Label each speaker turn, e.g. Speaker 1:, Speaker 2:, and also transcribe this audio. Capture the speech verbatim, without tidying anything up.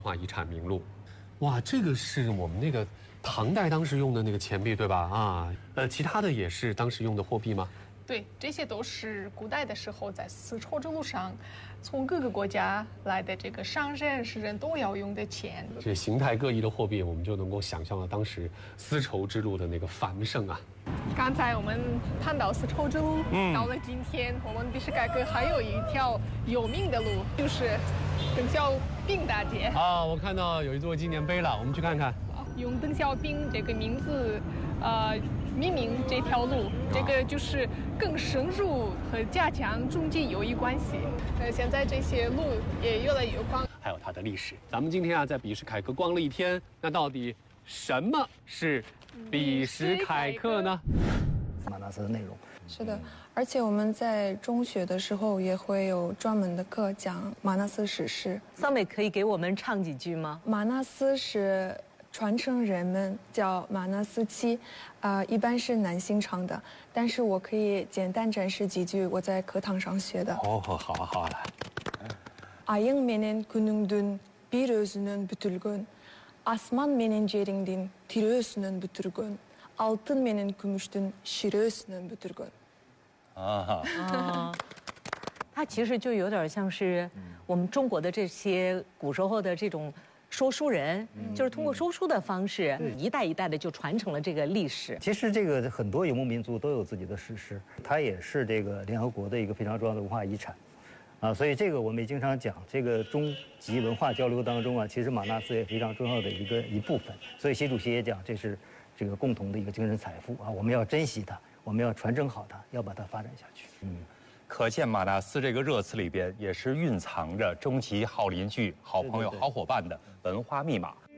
Speaker 1: 文化遗产名录。哇，这个是我们那个唐代当时用的那个钱币，对吧？啊，呃，其他的也是当时用的货币吗？
Speaker 2: 对，这些都是古代的时候在丝绸之路上，从各个国家来的这个商人、士人都要用的钱。
Speaker 1: 这形态各异的货币，我们就能够想象到当时丝绸之路的那个繁盛啊。
Speaker 2: 刚才我们谈到丝绸之路，嗯，到了今天，我们历史改革还有一条有名的路，就是邓小平大街。
Speaker 1: 啊，我看到有一座纪念碑了，我们去看看。
Speaker 2: 用邓小平这个名字，呃，命名这条路，这个就是更深入和加强中吉友谊关系。呃，现在这些路也越来越宽，
Speaker 1: 还有它的历史。咱们今天啊，在比什凯克逛了一天，那到底什么是比什凯克呢？
Speaker 3: 马纳斯的内容
Speaker 4: 是的，而且我们在中学的时候也会有专门的课讲马纳斯史诗。
Speaker 5: 桑美可以给我们唱几句吗？
Speaker 4: 马纳斯是传承人们叫马纳斯七，啊、呃，一般是男性唱的，但是我可以简单展示几句我在课堂上学的。
Speaker 1: 哦，好啊，好啊，来。
Speaker 4: Ayın menen günüңdün bir özünün bütülgön, asman menen жериңдин тирөөсүнөн бүтүргөн, алтын menen күмүштүн ширөөсүнөн бүтүргön。
Speaker 3: 啊，
Speaker 5: 啊，它其实就有点像是我们中国的这些古时候的这种说书人，嗯、就是通过说书的方式，嗯、一代一代的就传承了这个历史。
Speaker 3: 其实这个很多游牧民族都有自己的史诗，它也是这个联合国的一个非常重要的文化遗产。啊，所以这个我们也经常讲，这个中吉文化交流当中啊，其实马纳斯也非常重要的一个一部分。所以习主席也讲，这是这个共同的一个精神财富啊，我们要珍惜它，我们要传承好它，要把它发展下去。
Speaker 6: 嗯，可见马纳斯这个热词里边也是蕴藏着终极好邻居、好朋友、好伙伴的文化密码。